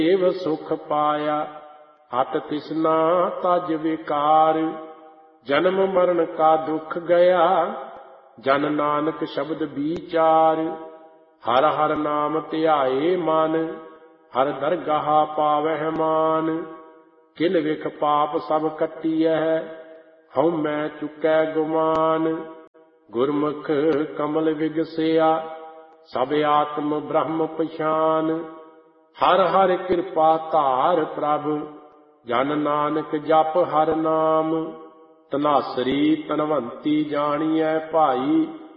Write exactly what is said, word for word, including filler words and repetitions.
ਦੇਵ ਸੁਖ ਪਾਇਆ। ਹਤ ਤਿਸਨਾ ਤਜ ਵਿਕਾਰ, ਜਨਮ ਮਰਨ ਕਾ ਦੁਖ ਗਿਆ। ਜਨ ਨਾਨਕ ਸ਼ਬਦ ਵਿਚਾਰ, ਹਰ ਹਰ ਨਾਮ ਧਿਆਏ ਮਨ। ਹਰ ਦਰਗਾਹ ਪਾਵਹਿ ਮਾਨ, ਕਿਲ ਵਿਖ ਪਾਪ ਸਭ ਕੱਟੀਐ। ਹਉ ਮੈਂ ਚੁਕੈ ਗੁਮਾਨ, ਗੁਰਮੁਖ ਕਮਲ ਵਿਗਸਿਆ। ਸਭ ਆਤਮ ਬ੍ਰਹਮ ਪਛਾਨ, ਹਰ ਹਰ ਕਿਰਪਾ ਧਾਰ ਪ੍ਰਭ। ਜਨ ਨਾਨਕ ਜਪ ਹਰ ਨਾਮ, ਧਨਾਸਰੀ ਧਨਵੰਤੀ ਜਾਣੀਐ ਭਾਈ।